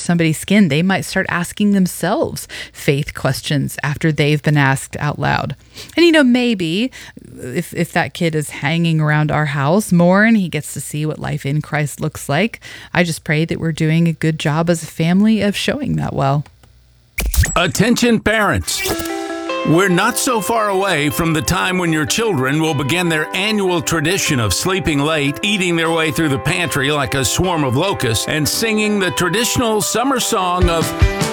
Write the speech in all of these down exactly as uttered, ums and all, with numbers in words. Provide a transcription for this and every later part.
somebody's skin, they might start asking themselves faith questions after they've been asked out loud. And, you know, maybe if, if that kid is hanging around our house more and he gets to see what life in Christ looks like, I just pray that we're doing a good job as a family of showing that well. Attention parents. We're not so far away from the time when your children will begin their annual tradition of sleeping late, eating their way through the pantry like a swarm of locusts, and singing the traditional summer song of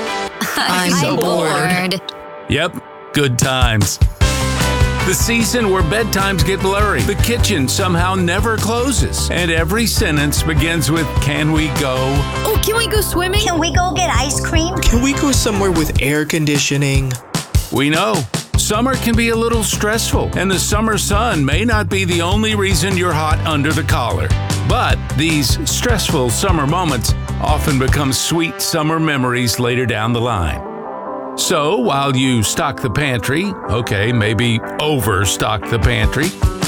I'm so bored. Yep, good times. The season where bedtimes get blurry, the kitchen somehow never closes, and every sentence begins with, can we go? Oh, can we go swimming? Can we go get ice cream? Can we go somewhere with air conditioning? We know summer can be a little stressful, and the summer sun may not be the only reason you're hot under the collar. But these stressful summer moments often become sweet summer memories later down the line. So while you stock the pantry, okay, maybe overstock the pantry,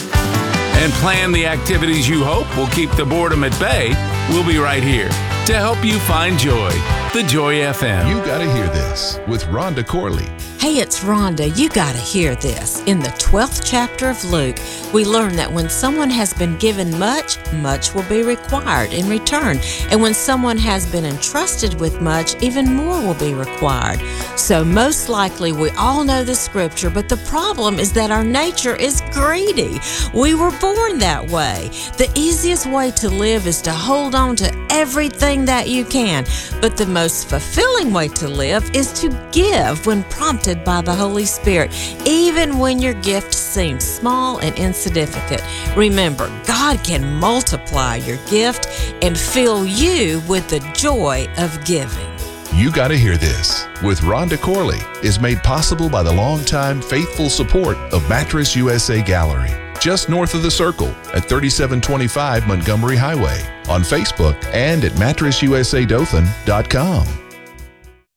and plan the activities you hope will keep the boredom at bay, we'll be right here to help you find joy. The Joy F M. You Gotta Hear This with Rhonda Corley. Hey, it's Rhonda. You gotta hear this. In the twelfth chapter of Luke, we learn that when someone has been given much, much will be required in return. And when someone has been entrusted with much, even more will be required. So most likely we all know the scripture, but the problem is that our nature is greedy. We were born that way. The easiest way to live is to hold on to everything that you can. But the most fulfilling way to live is to give when prompted by the Holy Spirit, even when your gift seems small and insignificant. Remember, God can multiply your gift and fill you with the joy of giving. You Gotta Hear This with Rhonda Corley is made possible by the longtime faithful support of Mattress U S A Gallery, just north of the Circle at thirty-seven twenty-five Montgomery Highway, on Facebook and at mattress u s a dothan dot com.